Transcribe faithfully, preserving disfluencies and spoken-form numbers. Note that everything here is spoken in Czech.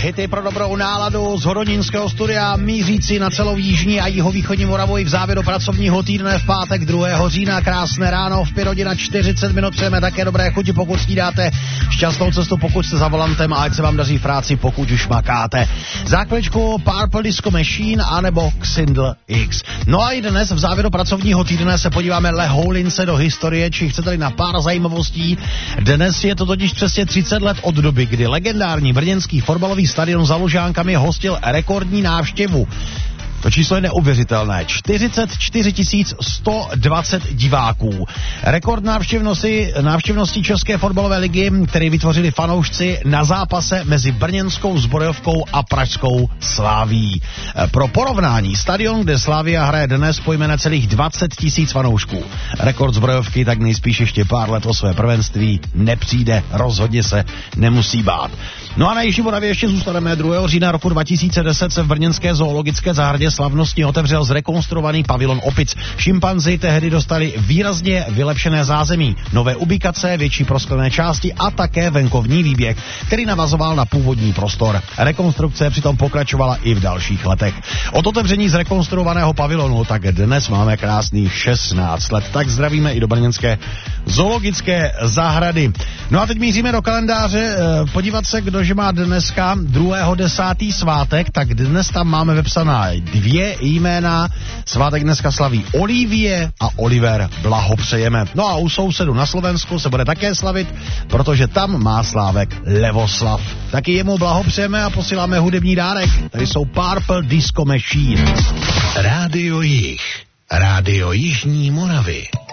hity pro dobrou náladu z Horodínského studia, mířící na celou jižní a jihovýchodní Moravu i v závěru pracovního týdne v pátek druhého října. Krásné ráno, v pět hodin a čtyřicet minut, přejeme také dobré chuti, pokud snídáte, šťastnou cestu, pokud jste za volantem, a ať se vám daří v práci, pokud už makáte. Zákličku Purple Disco Machine anebo Xindl X. No a i dnes v závěru pracovního týdne se podíváme lehoulince do historie, či chcete-li na pár zajímavostí. Dnes je to totiž přesně třicet let od doby, kdy legendární brněnský fotbalový stadion za Lužánkami hostil rekordní návštěvu. To číslo je neuvěřitelné. čtyřicet čtyři tisíc sto dvacet diváků. Rekord návštěvnosti, návštěvnosti České fotbalové ligy, který vytvořili fanoušci na zápase mezi brněnskou Zbrojovkou a pražskou Slavií. Pro porovnání, stadion, kde Slavia hraje dnes, pojme na celých dvacet tisíc fanoušků. Rekord Zbrojovky tak nejspíš ještě pár let o své prvenství nepřijde, rozhodně se nemusí bát. No a na Jižní Moravě ještě zůstaneme. druhého října roku dva tisíce deset se v brněnské zoologické zahradě slavnostně otevřel zrekonstruovaný pavilon opic. Šimpanzi tehdy dostali výrazně vylepšené zázemí, nové ubikace, větší prosklené části a také venkovní výběh, který navazoval na původní prostor. Rekonstrukce přitom pokračovala i v dalších letech. Od otevření zrekonstruovaného pavilonu tak dnes máme krásných šestnáct let. Tak zdravíme i do brněnské zoologické zahrady. No a teď míříme do kalendáře, podívat se, kdože má dneska druhého desátý svátek, tak dnes tam máme vepsaná dvě jména. Svátek dneska slaví Olivie a Oliver, blahopřejeme. No a u sousedu na Slovensku se bude také slavit, protože tam má slávek Levoslav. Taky jemu blahopřejeme a posíláme hudební dárek. Tady jsou Purple Disco Machine. Rádio Jih, Rádio Jižní Moravy.